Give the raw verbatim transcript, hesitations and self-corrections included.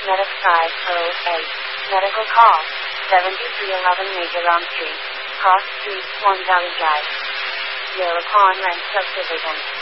Medic five oh eight. Medical call. seventy-three eleven Major Elm Street. Cross Street, Swan Valley Drive. Zero Pawn Rent Subdivision.